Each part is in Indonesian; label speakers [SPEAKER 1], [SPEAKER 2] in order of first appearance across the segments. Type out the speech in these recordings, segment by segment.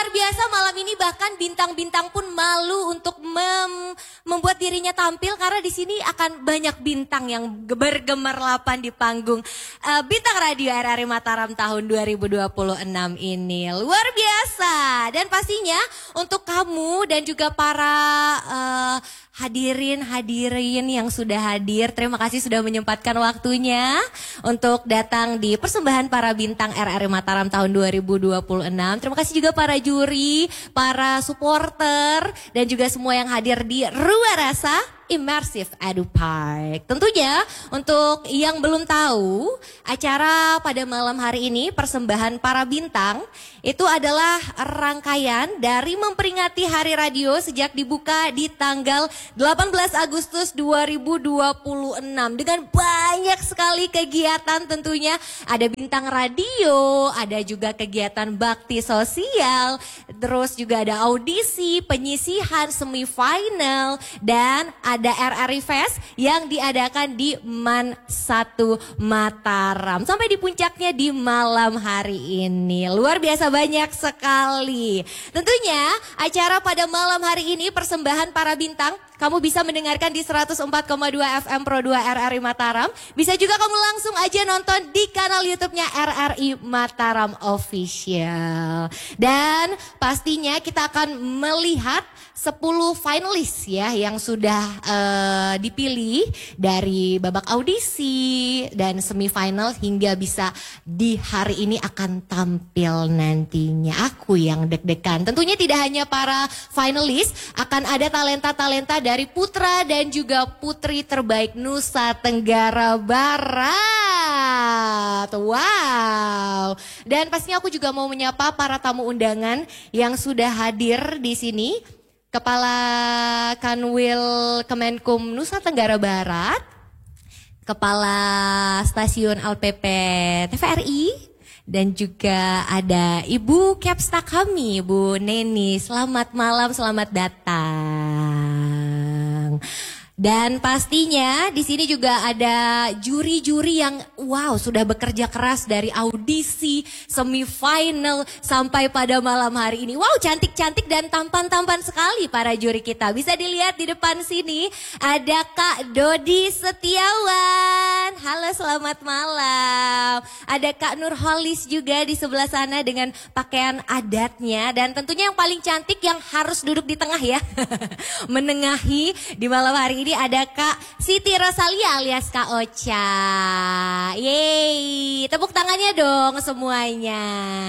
[SPEAKER 1] luar biasa malam ini, bahkan bintang-bintang pun malu untuk membuat dirinya tampil karena di sini akan banyak bintang yang bergemerlapan di panggung Bintang Radio RRI Mataram tahun 2026 ini. Luar biasa. Dan pastinya untuk kamu dan juga para hadirin yang sudah hadir, terima kasih sudah menyempatkan waktunya untuk datang di persembahan para bintang RRI Mataram tahun 2026. Terima kasih juga para juri, para supporter, dan juga semua yang hadir di Ruang Rasa Immersive Edu Park. Tentunya untuk yang belum tahu, acara pada malam hari ini persembahan para bintang itu adalah rangkaian dari memperingati Hari Radio sejak dibuka di tanggal 18 Agustus 2026 dengan banyak sekali kegiatan. Tentunya ada bintang radio, ada juga kegiatan bakti sosial, terus juga ada audisi, penyisihan, semifinal, dan ada RRI Fest yang diadakan di MAN 1 Mataram. Sampai di puncaknya di malam hari ini. Luar biasa banyak sekali. Tentunya acara pada malam hari ini persembahan para bintang kamu bisa mendengarkan di 104,2 FM Pro 2 RRI Mataram. Bisa juga kamu langsung aja nonton di kanal YouTube-nya RRI Mataram Official. Dan pastinya kita akan melihat 10 finalis ya yang sudah dipilih dari babak audisi dan semifinal hingga bisa di hari ini akan tampil nantinya. Aku yang deg-degan. Tentunya tidak hanya para finalis, akan ada talenta-talenta dari putra dan juga putri terbaik Nusa Tenggara Barat. Wow. Dan pastinya aku juga mau menyapa para tamu undangan yang sudah hadir di sini. Kepala Kanwil Kemenkum Nusa Tenggara Barat, Kepala Stasiun LPP TVRI, dan juga ada Ibu Kepsta kami, Bu Neni. Selamat malam, selamat datang. Dan pastinya di sini juga ada juri-juri yang wow sudah bekerja keras dari audisi, semifinal sampai pada malam hari ini. Wow, cantik-cantik dan tampan-tampan sekali para juri kita. Bisa dilihat di depan sini ada Kak Dodi Setiawan. Halo, selamat malam. Ada Kak Nurholis juga di sebelah sana dengan pakaian adatnya, dan tentunya yang paling cantik yang harus duduk di tengah ya. Menengahi di malam hari ini ada Kak Siti Rosalia alias Kak Ocha. Yeay, tepuk tangannya dong semuanya.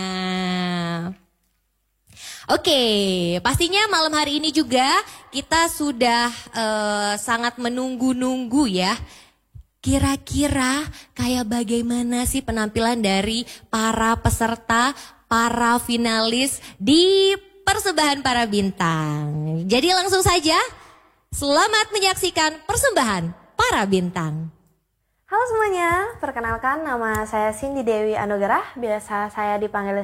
[SPEAKER 1] Oke, pastinya malam hari ini juga kita sudah sangat menunggu-nunggu ya. Kira-kira kayak bagaimana sih penampilan dari para peserta, para finalis di persembahan para bintang. Jadi langsung saja, selamat menyaksikan persembahan para bintang.
[SPEAKER 2] Halo semuanya, perkenalkan nama saya Cindy Dewi Anugerah, biasa saya dipanggil